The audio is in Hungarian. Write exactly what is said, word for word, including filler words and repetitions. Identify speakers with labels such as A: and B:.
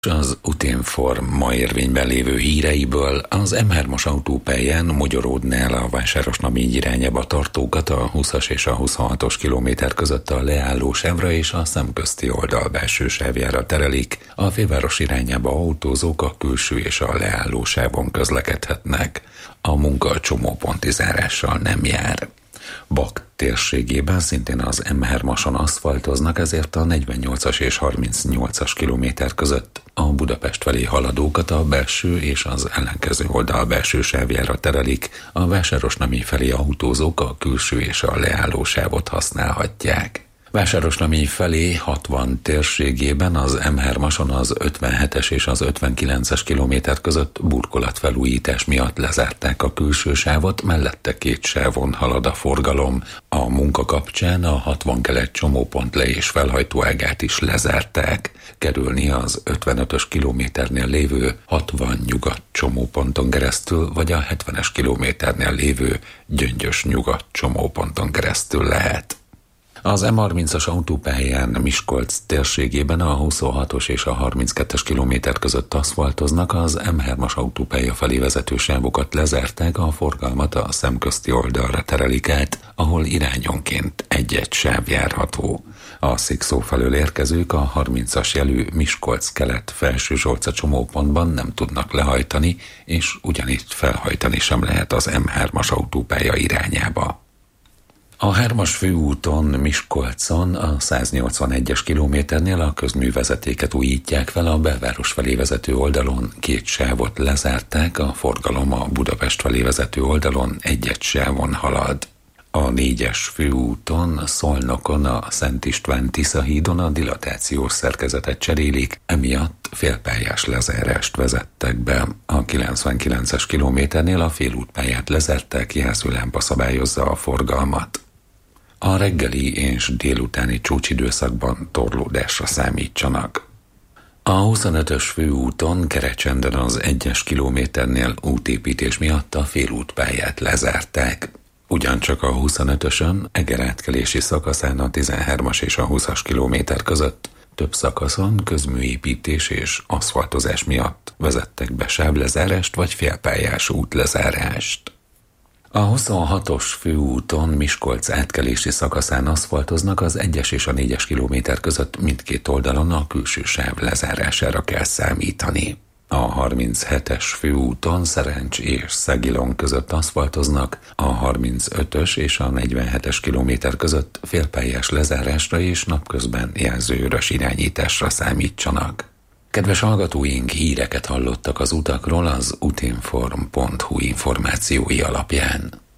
A: Az Utinform ma érvényben lévő híreiből az em hármas autópályán Mogyoródnál a Vásárosnamény irányába tartókat a húszas és a huszonhatos kilométer között a leálló sávra és a szemközti oldal belső sávjára terelik, a főváros irányába autózók a külső és a leálló sávon közlekedhetnek. A munka a csomóponti zárással nem jár. Bak térségében szintén az em hármason aszfaltoznak, ezért a negyvennyolcas és harmincnyolcas kilométer között a Budapest felé haladókat a belső és az ellenkező oldal belső sávjára terelik, a Vásárosnamény felé autózók a külső és a leálló sávot használhatják. Vásárosnamény felé hatvan térségében az em hármason az ötvenhetes és az ötvenkilences kilométer között burkolatfelújítás miatt lezárták a külső sávot, mellette két sávon halad a forgalom. A munka kapcsán a hatvan kelet csomópont le- és felhajtóágát is lezárták. Kerülni az ötvenötös kilométernél lévő hatvan nyugat csomóponton keresztül, vagy a hetvenes kilométernél lévő Gyöngyös nyugat csomóponton keresztül lehet. Az em harmincas autópályán Miskolc térségében a huszonhatos és a harminckettes kilométer között aszfaltoznak, az em hármas autópálya felé vezető sávokat lezárták, a forgalmat a szemközti oldalra terelik át, ahol irányonként egy-egy sáv járható. A Szikszó felől érkezők a harmincas jelű Miskolc kelet Felső Zsolca csomópontban nem tudnak lehajtani, és ugyanitt felhajtani sem lehet az em hármas autópálya irányába. A hármas főúton Miskolcon a száznyolcvanegyes kilométernél a közművezetéket újítják fel, a belváros felé vezető oldalon két sávot lezárták, a forgalom a Budapest felé vezető oldalon egy-egy sávon halad. A négyes főúton Szolnokon a Szent István Tisza hídon a dilatációs szerkezetet cserélik, emiatt félpályás lezárást vezettek be. A kilencvenkilences kilométernél a félútpályát lezárták, jelzőlámpa szabályozza a forgalmat. A reggeli és délutáni csúcsidőszakban torlódásra számítsanak. A huszonötös főúton Kerecsenden az egyes kilométernél útépítés miatt a félútpályát lezárták. Ugyancsak a huszonötösön Eger átkelési szakaszán a tizenhármas és a húszas kilométer között több szakaszon közműépítés és aszfaltozás miatt vezettek be sávlezárást vagy félpályás útlezárást. A huszonhatos főúton Miskolc átkelési szakaszán aszfaltoznak, az egyes és a négyes kilométer között mindkét oldalon a külső sáv lezárására kell számítani. A harminchetes főúton Szerencs és Szegilon között aszfaltoznak, a harmincötös és a negyvenhetes kilométer között félpályás lezárásra és napközben jelzőörös irányításra számítsanak. Kedves hallgatóink, híreket hallottak az utakról az utinform pont hu információi alapján.